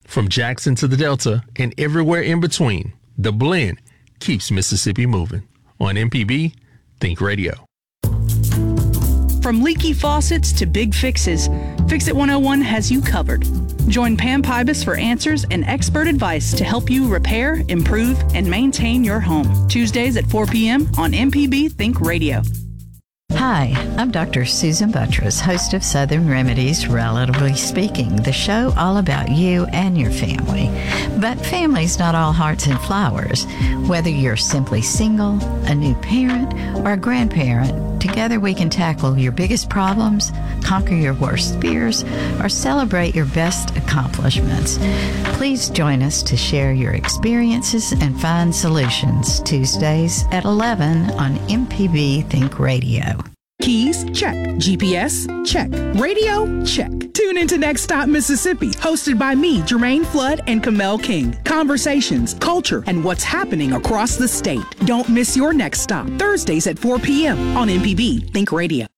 From Jackson to the Delta and everywhere in between, the blend keeps Mississippi moving. On MPB Think Radio. From leaky faucets to big fixes, Fix It 101 has you covered. Join Pam Pybus for answers and expert advice to help you repair, improve, and maintain your home. Tuesdays at 4 p.m. on MPB Think Radio. Hi, I'm Dr. Susan Buttress, host of Southern Remedies, Relatively Speaking, the show all about you and your family. But family's not all hearts and flowers. Whether you're simply single, a new parent, or a grandparent, together we can tackle your biggest problems, conquer your worst fears, or celebrate your best accomplishments. Please join us to share your experiences and find solutions. Tuesdays at 11 on MPB Think Radio. Keys? Check. GPS? Check. Radio? Check. Tune into Next Stop Mississippi, hosted by me, Jermaine Flood and Kamel King. Conversations, culture, and what's happening across the state. Don't miss your next stop. Thursdays at 4 p.m. on MPB Think Radio.